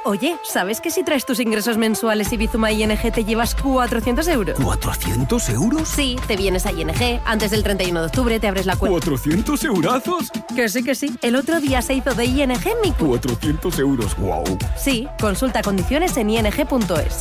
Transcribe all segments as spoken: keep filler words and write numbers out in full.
Oye, ¿sabes que si traes tus ingresos mensuales y Bizuma I N G te llevas cuatrocientos euros? ¿cuatrocientos euros? Sí, te vienes a I N G, antes del treinta y uno de octubre te abres la cuenta. ¿cuatrocientos eurazos? Que sí, que sí. El otro día se hizo de I N G mi... cuatrocientos euros, wow. Sí, consulta condiciones en i n g punto es.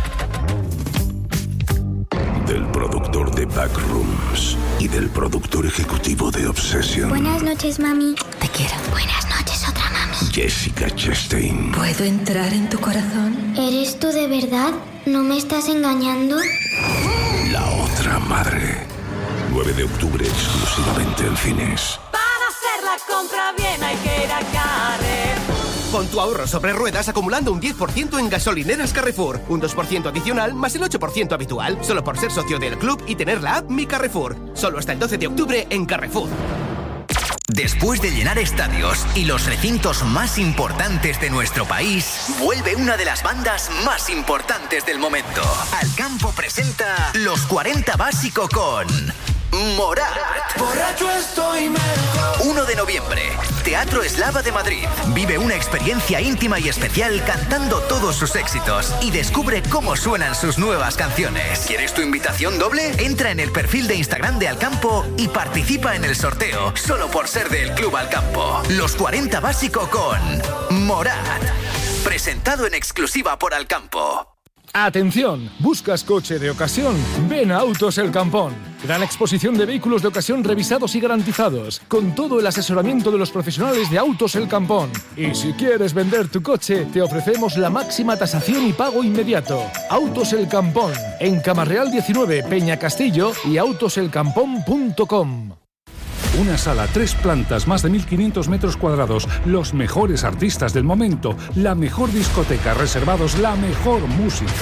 Del productor de Backrooms y del productor ejecutivo de Obsession. Buenas noches, mami. Te quiero. Buenas noches, otra mami. Jessica Chastain. ¿Puedo entrar en tu corazón? ¿Eres tú de verdad? ¿No me estás engañando? La otra madre. nueve de octubre exclusivamente en cines. Para hacer la compra bien hay que ir a Carrefour. Pon tu ahorro sobre ruedas acumulando un diez por ciento en gasolineras Carrefour. Un dos por ciento adicional más el ocho por ciento habitual. Solo por ser socio del club y tener la app Mi Carrefour. Solo hasta el doce de octubre en Carrefour. Después de llenar estadios y los recintos más importantes de nuestro país, vuelve una de las bandas más importantes del momento. Alcampo presenta Los cuarenta Básico con Morat. Borracho estoy mejor. uno de noviembre, Teatro Eslava de Madrid. Vive una experiencia íntima y especial cantando todos sus éxitos y descubre cómo suenan sus nuevas canciones. ¿Quieres tu invitación doble? Entra en el perfil de Instagram de Alcampo y participa en el sorteo solo por ser del Club Alcampo. Los cuarenta Básico con Morat. Presentado en exclusiva por Alcampo. Atención, ¿buscas coche de ocasión? Ven a Autos El Campón. Gran exposición de vehículos de ocasión revisados y garantizados, con todo el asesoramiento de los profesionales de Autos El Campón. Y si quieres vender tu coche, te ofrecemos la máxima tasación y pago inmediato. Autos El Campón, en Camarreal diecinueve, Peña Castillo y autos el campón punto com. Una sala, tres plantas, más de mil quinientos metros cuadrados, los mejores artistas del momento, la mejor discoteca, reservados, la mejor música.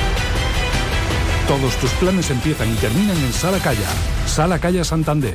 Todos tus planes empiezan y terminan en Sala Calla. Sala Calla Santander.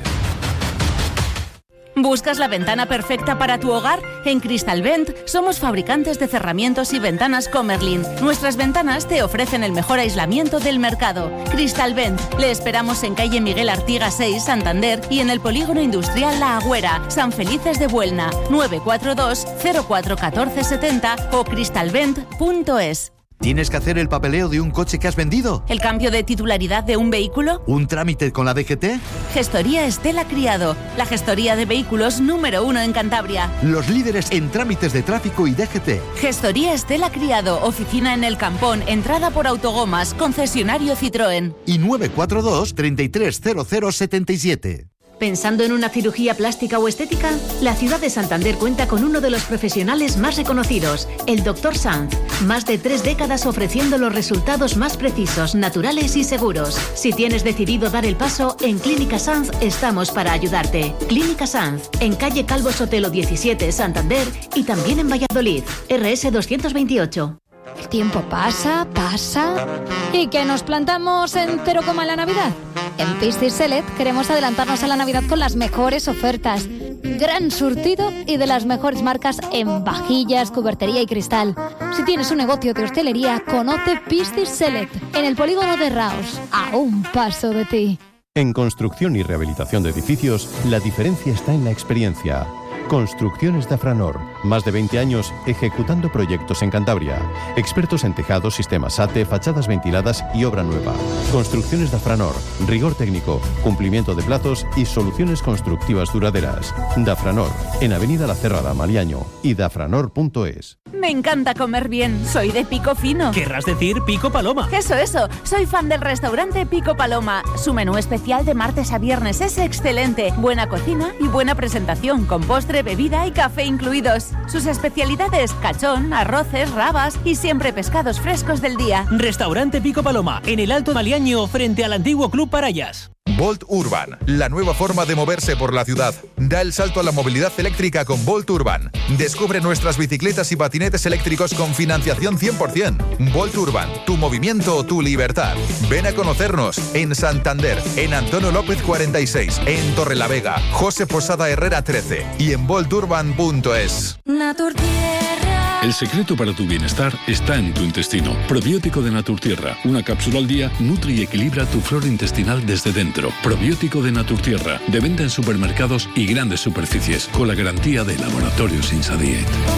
¿Buscas la ventana perfecta para tu hogar? En Cristalvent somos fabricantes de cerramientos y ventanas Comerlin. Nuestras ventanas te ofrecen el mejor aislamiento del mercado. Cristalvent. Le esperamos en calle Miguel Artigas seis, Santander, y en el polígono industrial La Agüera, San Felices de Buelna. nueve cuatro dos cero cuatro uno cuatro siete cero o cristalvent punto es. ¿Tienes que hacer el papeleo de un coche que has vendido? ¿El cambio de titularidad de un vehículo? ¿Un trámite con la D G T? Gestoría Estela Criado, la gestoría de vehículos número uno en Cantabria. Los líderes en trámites de tráfico y D G T. Gestoría Estela Criado, oficina en El Campón, entrada por Autogomas, concesionario Citroën. Y nueve cuatro dos, treinta y tres cero cero setenta y siete. ¿Pensando en una cirugía plástica o estética? La ciudad de Santander cuenta con uno de los profesionales más reconocidos, el doctor Sanz. Más de tres décadas ofreciendo los resultados más precisos, naturales y seguros. Si tienes decidido dar el paso, en Clínica Sanz estamos para ayudarte. Clínica Sanz, en calle Calvo Sotelo diecisiete, Santander, y también en Valladolid, R S doscientos veintiocho. El tiempo pasa, pasa... ¿Y que nos plantamos en cero coma la Navidad? En Piscis Select queremos adelantarnos a la Navidad con las mejores ofertas. Gran surtido y de las mejores marcas en vajillas, cubertería y cristal. Si tienes un negocio de hostelería, conoce Piscis Select en el polígono de Raos, a un paso de ti. En construcción y rehabilitación de edificios, la diferencia está en la experiencia. Construcciones Dafranor, más de veinte años ejecutando proyectos en Cantabria. Expertos en tejados, sistemas A T E, fachadas ventiladas y obra nueva. Construcciones Dafranor, rigor técnico, cumplimiento de plazos y soluciones constructivas duraderas. Dafranor, en Avenida La Cerrada, Maliaño y dafranor punto es. Me encanta comer bien, soy de Pico Fino. Querrás decir Pico Paloma. Eso, eso, soy fan del restaurante Pico Paloma. Su menú especial de martes a viernes es excelente. Buena cocina y buena presentación, con postre, bebida y café incluidos. Sus especialidades: cachón, arroces, rabas y siempre pescados frescos del día. Restaurante Pico Paloma, en el Alto Maliaño, frente al antiguo Club Parayas. Volt Urban, la nueva forma de moverse por la ciudad. Da el salto a la movilidad eléctrica con Volt Urban. Descubre nuestras bicicletas y patinetes eléctricos con financiación cien por ciento. Volt Urban, tu movimiento, tu libertad. Ven a conocernos en Santander, en Antonio López cuarenta y seis, en Torrelavega, José Posada Herrera trece y en volt urban punto es. Naturtierra. El secreto para tu bienestar está en tu intestino. Probiótico de Naturtierra, una cápsula al día, nutre y equilibra tu flora intestinal desde dentro. Probiótico de Naturtierra, de venta en supermercados y grandes superficies, con la garantía de Laboratorios Insadiet.